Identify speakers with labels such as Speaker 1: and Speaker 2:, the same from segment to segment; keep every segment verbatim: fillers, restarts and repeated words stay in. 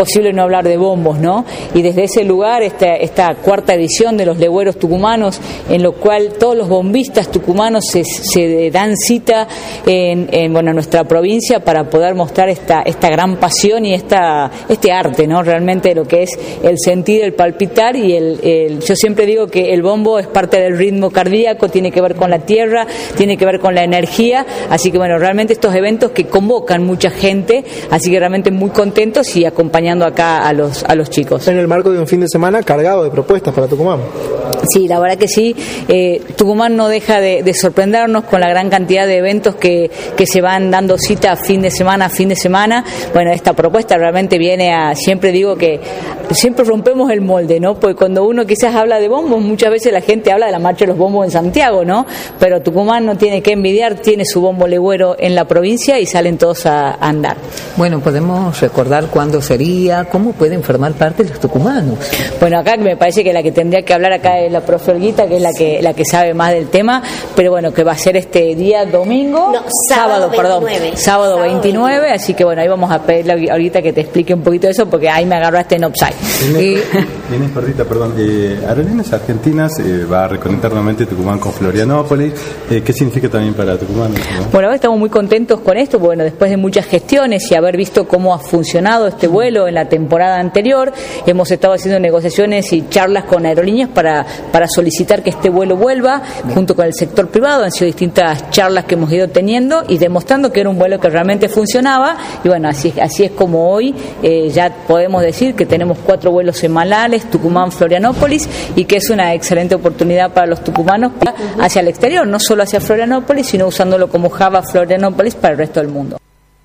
Speaker 1: imposible no hablar de bombos, ¿no? Y desde ese lugar, esta, esta cuarta edición de los legüeros tucumanos, en lo cual todos los bombistas tucumanos se, se dan cita en, en bueno, nuestra provincia para poder mostrar esta, esta gran pasión y esta, este arte, ¿no? Realmente lo que es el sentir, el palpitar y el, el... Yo siempre digo que el bombo es parte del ritmo cardíaco, tiene que ver con la tierra, tiene que ver con la energía, así que bueno, realmente estos eventos que convocan mucha gente, así que realmente muy contentos y acompañando acá a los, a los chicos.
Speaker 2: En el marco de un fin de semana cargado de propuestas para Tucumán.
Speaker 1: Sí, la verdad que sí, eh, Tucumán no deja de, de sorprendernos con la gran cantidad de eventos que, que se van dando cita fin de semana a fin de semana. Bueno, esta propuesta realmente viene a, siempre digo que siempre rompemos el molde, ¿no? Porque cuando uno quizás habla de bombos, muchas veces la gente habla de la marcha de los bombos en Santiago, ¿no? Pero Tucumán no tiene que envidiar, tiene su bombo legüero en la provincia y salen todos a, a andar.
Speaker 3: Bueno, podemos recordar cuándo sería, cómo pueden formar parte los tucumanos.
Speaker 1: Bueno, acá me parece que la que tendría que hablar acá es la profe Olguita, que es la que la que sabe más del tema, pero bueno, que va a ser este día domingo,
Speaker 4: no, sábado,
Speaker 1: sábado, perdón,
Speaker 4: veintinueve.
Speaker 1: sábado veintinueve, así que bueno, ahí vamos a pedirle ahorita que te explique un poquito de eso, porque ahí me agarraste en offside.
Speaker 5: Inés, Inés Perdita, perdón, eh, Aerolíneas Argentinas eh, va a reconectar nuevamente Tucumán con Florianópolis. Eh, ¿Qué significa también para Tucumán? ¿No?
Speaker 1: Bueno, ahora estamos muy contentos con esto, porque bueno, después de muchas gestiones y haber visto cómo ha funcionado este vuelo en la temporada anterior, hemos estado haciendo negociaciones y charlas con aerolíneas para, para solicitar que este vuelo vuelva, junto con el sector privado. Han sido distintas charlas que hemos ido teniendo y demostrando que era un vuelo que realmente funcionaba, y bueno, así, así es como hoy eh, ya podemos decir que tenemos cuatro vuelos semanales, Tucumán-Florianópolis, y que es una excelente oportunidad para los tucumanos hacia el exterior, no solo hacia Florianópolis, sino usándolo como hub a Florianópolis para el resto del mundo.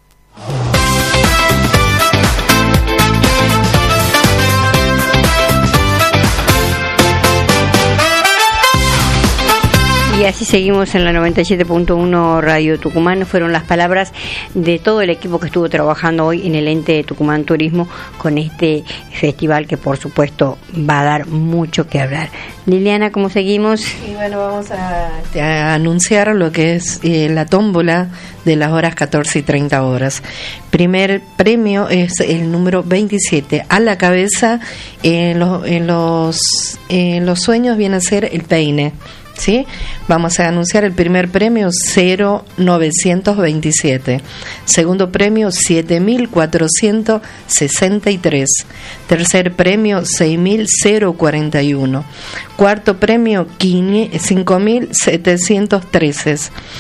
Speaker 6: Y así seguimos en la noventa y siete punto uno Radio Tucumán. Fueron las palabras de todo el equipo que estuvo trabajando hoy en el ente de Tucumán Turismo con este festival que por supuesto va a dar mucho que hablar. Liliana, ¿cómo seguimos?
Speaker 7: Y bueno, vamos a, a anunciar lo que es eh, la tómbola de las horas catorce y treinta horas. Primer premio es el número veintisiete. A la cabeza, en, lo, en, los, en los sueños viene a ser el peine. ¿Sí? Vamos a anunciar el primer premio cero novecientos veintisiete, segundo premio siete mil cuatrocientos sesenta y tres, tercer premio seis mil cuarenta y uno, cuarto premio cinco mil setecientos trece,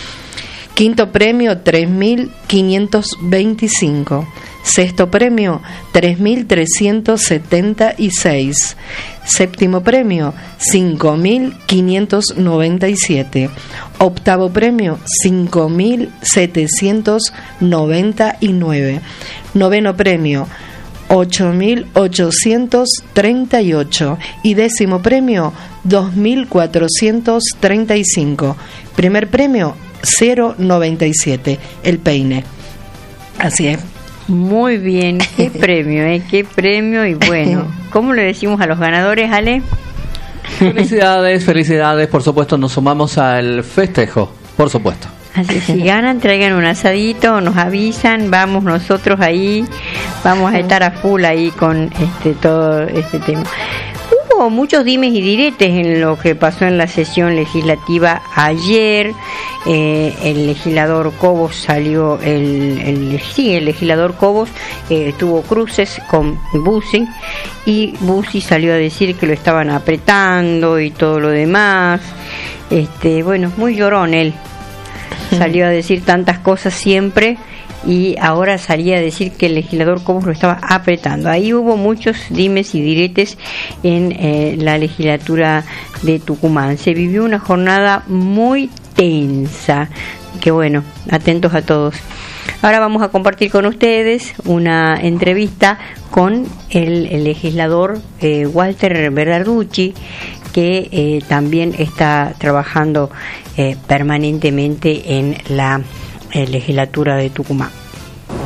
Speaker 7: quinto premio tres mil quinientos veinticinco, sexto premio tres mil trescientos setenta y seis, séptimo premio cinco mil quinientos noventa y siete, octavo premio cinco mil setecientos noventa y nueve, noveno premio ocho mil ochocientos treinta y ocho y décimo premio dos mil cuatrocientos treinta y cinco. Primer premio cero noventa y siete, el peine. Así es.
Speaker 6: Muy bien, qué premio, ¿eh? Qué premio. Y bueno, ¿cómo le decimos a los ganadores, Ale?
Speaker 8: Felicidades, felicidades, por supuesto, nos sumamos al festejo, por supuesto.
Speaker 6: Así, si ganan, traigan un asadito, nos avisan, vamos nosotros ahí, vamos a estar a full ahí con este todo este tema. Hubo muchos dimes y diretes en lo que pasó en la sesión legislativa ayer. Eh, el legislador Cobos salió, el, el sí, el legislador Cobos eh, tuvo cruces con Bussi y Bussi salió a decir que lo estaban apretando y todo lo demás. Este, bueno, muy llorón él. Salió a decir tantas cosas siempre y ahora salía a decir que el legislador Cobos lo estaba apretando. Ahí hubo muchos dimes y diretes en eh, la legislatura de Tucumán. Se vivió una jornada muy tensa, que bueno, atentos a todos. Ahora vamos a compartir con ustedes una entrevista con el, el legislador eh, Walter Berarducci, que eh, también está trabajando eh, permanentemente en la eh, legislatura de Tucumán.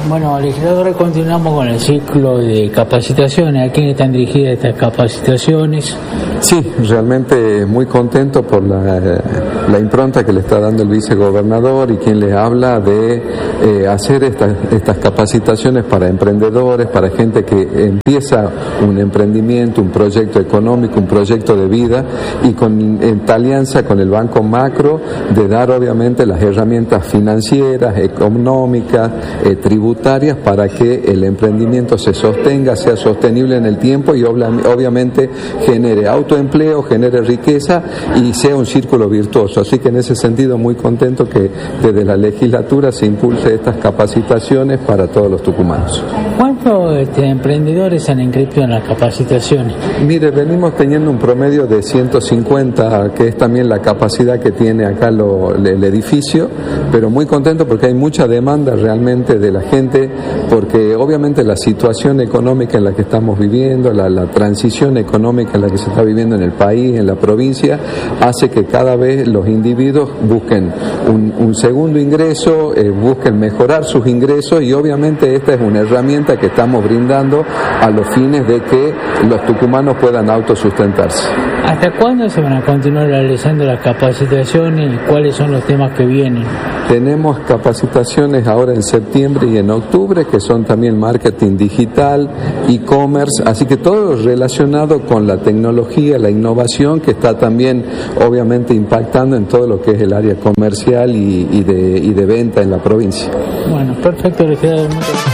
Speaker 4: Bueno, legisladora, continuamos con el ciclo de capacitaciones. ¿A quién están dirigidas estas capacitaciones?
Speaker 9: Sí, realmente muy contento por la, la impronta que le está dando el vicegobernador y quien les habla de eh, hacer estas, estas capacitaciones para emprendedores, para gente que empieza un emprendimiento, un proyecto económico, un proyecto de vida, y con esta alianza con el Banco Macro de dar obviamente las herramientas financieras, económicas, eh, tributarias, para que el emprendimiento se sostenga, sea sostenible en el tiempo y obviamente genere autoempleo, genere riqueza y sea un círculo virtuoso. Así que en ese sentido muy contento que desde la legislatura se impulse estas capacitaciones para todos los tucumanos.
Speaker 4: ¿Cuántos este, emprendedores han inscrito en las capacitaciones?
Speaker 9: Mire, venimos teniendo un promedio de ciento cincuenta, que es también la capacidad que tiene acá lo, el edificio, pero muy contento porque hay mucha demanda realmente de la gente, porque obviamente la situación económica en la que estamos viviendo, la, la transición económica en la que se está viviendo en el país, en la provincia, hace que cada vez los individuos busquen un, un segundo ingreso, eh, busquen mejorar sus ingresos, y obviamente esta es una herramienta que estamos brindando a los fines de que los tucumanos puedan autosustentarse.
Speaker 4: ¿Hasta cuándo se van a continuar realizando las capacitaciones y cuáles son los temas que vienen?
Speaker 9: Tenemos capacitaciones ahora en septiembre y en octubre, que son también marketing digital, e-commerce, así que todo relacionado con la tecnología, la innovación, que está también obviamente impactando en todo lo que es el área comercial y, y, de, y de venta en la provincia.
Speaker 4: Bueno, perfecto, legislador.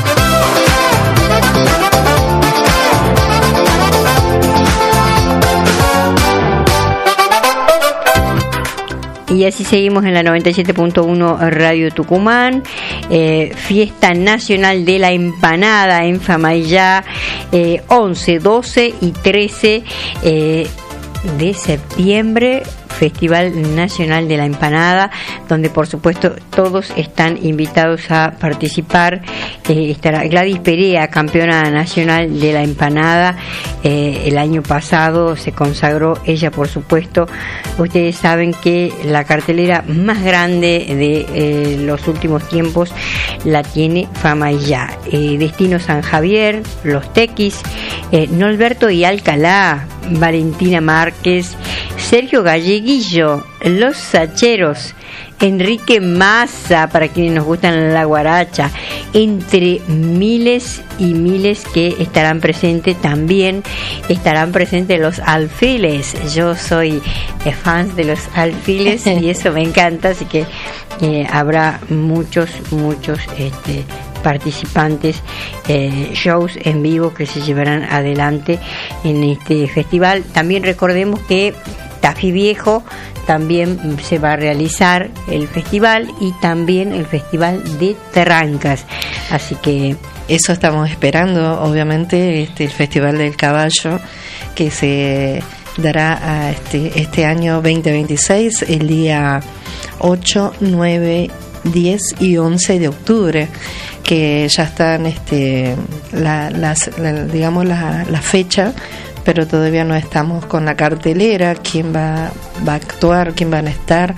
Speaker 6: Y así seguimos en la noventa y siete punto uno Radio Tucumán. Eh, Fiesta Nacional de la Empanada en Famaillá, eh, once, doce y trece eh, de septiembre. Festival Nacional de la Empanada, donde por supuesto todos están invitados a participar. Eh, estará Gladys Perea, campeona nacional de la empanada. Eh, el año pasado se consagró ella, por supuesto. Ustedes saben que la cartelera más grande de eh, los últimos tiempos la tiene Famaillá. Eh, Destino San Javier, Los Tequis, eh, Norberto y Alcalá, Valentina Márquez, Sergio Galleguillo, Los Sacheros, Enrique Massa, para quienes nos gustan la guaracha, entre miles y miles que estarán presentes. También estarán presentes los alfiles. Yo soy eh, fan de los alfiles y eso me encanta, así que eh, habrá muchos, muchos este, participantes, eh, shows en vivo que se llevarán adelante en este festival. También recordemos que Tafí Viejo también se va a realizar el festival, y también el festival de Terrancas, así que
Speaker 7: eso estamos esperando. Obviamente este el Festival del Caballo, que se dará a este este año veinte veintiséis, el día ocho, nueve, diez y once de octubre, que ya están este la, las la, digamos la, la fecha, pero todavía no estamos con la cartelera, quién va, va a actuar, quién van a estar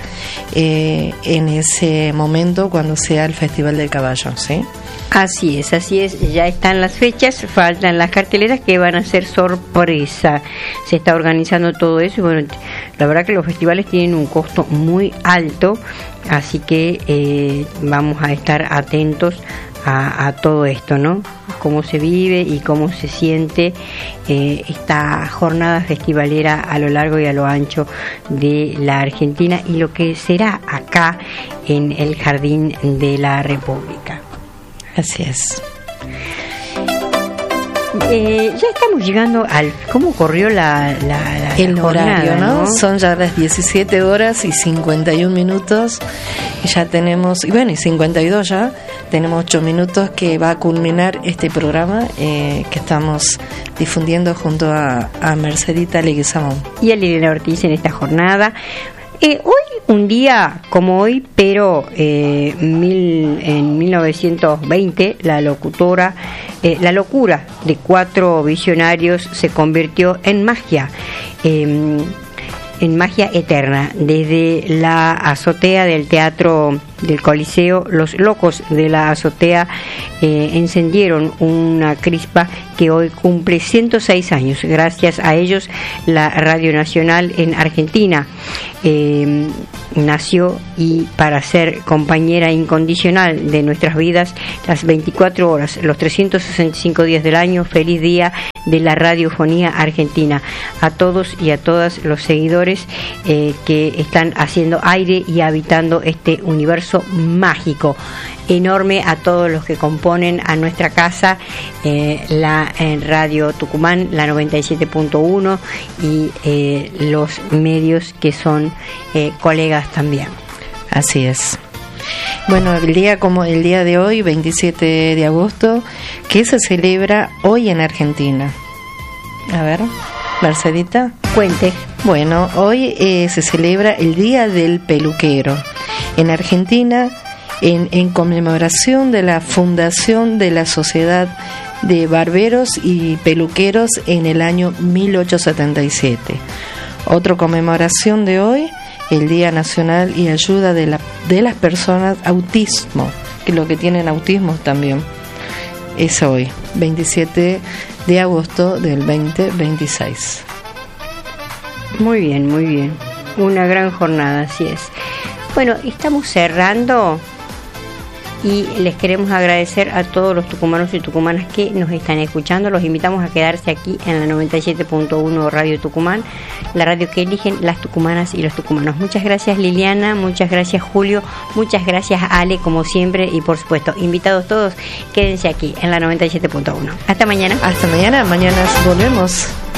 Speaker 7: eh, en ese momento cuando sea el Festival del Caballo, ¿sí?
Speaker 6: Así es, así es, ya están las fechas, faltan las carteleras que van a ser sorpresa. Se está organizando todo eso y bueno, la verdad que los festivales tienen un costo muy alto, así que eh, vamos a estar atentos a, a todo esto, ¿no? Cómo se vive y cómo se siente eh, esta jornada festivalera a lo largo y a lo ancho de la Argentina, y lo que será acá en el Jardín de la República.
Speaker 7: Así es.
Speaker 6: Eh, ya estamos llegando al... ¿Cómo corrió la, la, la
Speaker 7: el
Speaker 6: la jornada,
Speaker 7: horario, ¿no?
Speaker 6: ¿no?
Speaker 7: Son ya las diecisiete horas y cincuenta y un minutos. Y ya tenemos... Y bueno, y cincuenta y dos ya. Tenemos ocho minutos que va a culminar este programa eh, que estamos difundiendo junto a, a Mercedita Leguizamón.
Speaker 6: Y a Liliana Ortiz en esta jornada. Eh, hoy, un día como hoy, pero eh, mil, en mil novecientos veinte, la locutora, eh, la locura de cuatro visionarios se convirtió en magia. Eh, en magia eterna. Desde la azotea del Teatro del Coliseo, los locos de la azotea eh, encendieron una crispa que hoy cumple ciento seis años. Gracias a ellos, la Radio Nacional en Argentina eh, nació, y para ser compañera incondicional de nuestras vidas las veinticuatro horas, los trescientos sesenta y cinco días del año. Feliz día de la radiofonía argentina a todos y a todas los seguidores eh, que están haciendo aire y habitando este universo mágico. Enorme a todos los que componen a nuestra casa, eh, la en Radio Tucumán, la noventa y siete punto uno, y eh, los medios que son eh, colegas también.
Speaker 7: Así es. Bueno, el día como el día de hoy, veintisiete de agosto, ¿qué se celebra hoy en Argentina? A ver, Mercedita,
Speaker 6: cuente.
Speaker 7: Bueno, hoy eh, se celebra el Día del Peluquero. En Argentina, en, en conmemoración de la fundación de la Sociedad de Barberos y Peluqueros en el año mil ochocientos setenta y siete. Otra conmemoración de hoy, el Día Nacional y Ayuda de, la, de las Personas Autismo, que lo que tienen autismo también, es hoy, veintisiete de agosto del veinte veintiséis.
Speaker 6: Muy bien, muy bien. Una gran jornada, así es. Bueno, estamos cerrando y les queremos agradecer a todos los tucumanos y tucumanas que nos están escuchando. Los invitamos a quedarse aquí en la noventa y siete punto uno Radio Tucumán, la radio que eligen las tucumanas y los tucumanos. Muchas gracias, Liliana, muchas gracias, Julio, muchas gracias, Ale, como siempre, y por supuesto, invitados todos, quédense aquí en la noventa y siete punto uno. Hasta mañana.
Speaker 7: Hasta mañana, mañana volvemos.